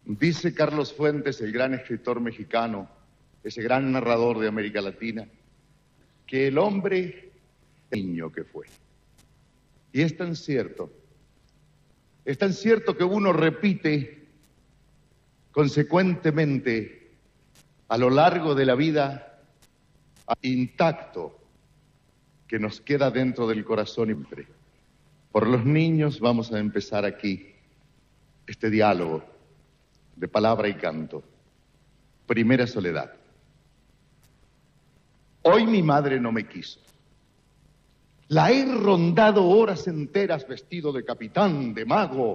Dice Carlos Fuentes, el gran escritor mexicano, ese gran narrador de América Latina, que el hombre es el niño que fue. Y es tan cierto que uno repite consecuentemente a lo largo de la vida intacto que nos queda dentro del corazón siempre. Por los niños vamos a empezar aquí este diálogo de palabra y canto. Primera soledad. Hoy mi madre no me quiso. La he rondado horas enteras vestido de capitán, de mago,